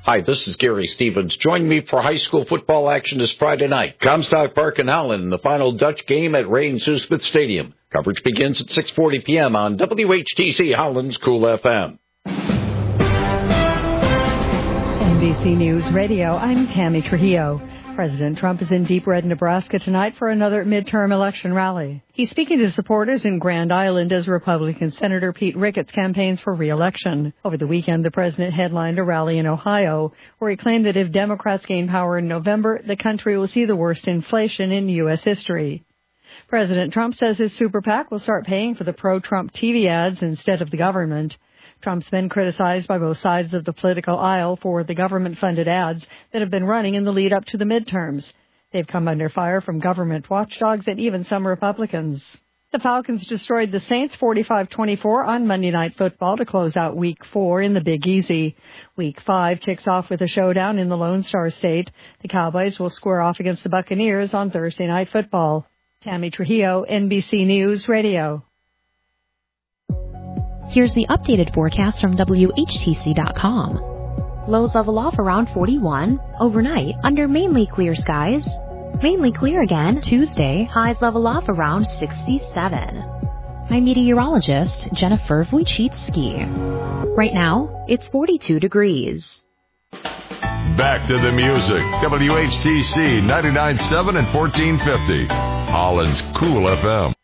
Hi, this is Gary Stevens. Join me for high school football action this Friday night. Comstock Park in Holland in the final Dutch game at Ray and Sue Smith Stadium. Coverage begins at 6:40 p.m. on WHTC Holland's Cool FM. NBC News Radio, I'm Tammy Trujillo. President Trump is in Deep Red, Nebraska tonight for another midterm election rally. He's speaking to supporters in Grand Island as Republican Senator Pete Ricketts campaigns for re-election. Over the weekend, the president headlined a rally in Ohio, where he claimed that if Democrats gain power in November, the country will see the worst inflation in U.S. history. President Trump says his super PAC will start paying for the pro-Trump TV ads instead of the government. Trump's been criticized by both sides of the political aisle for the government-funded ads that have been running in the lead up to the midterms. They've come under fire from government watchdogs and even some Republicans. The Falcons destroyed the Saints 45-24 on Monday Night Football to close out Week 4 in the Big Easy. Week 5 kicks off with a showdown in the Lone Star State. The Cowboys will square off against the Buccaneers on Thursday Night Football. Tammy Trujillo, NBC News Radio. Here's the updated forecast from WHTC.com. Lows level off around 41. Overnight, under mainly clear skies. Mainly clear again Tuesday. Highs level off around 67. I'm meteorologist Jennifer Wojcicki. Right now, it's 42 degrees. Back to the music. WHTC 99.7 and 1450. Holland's Cool FM.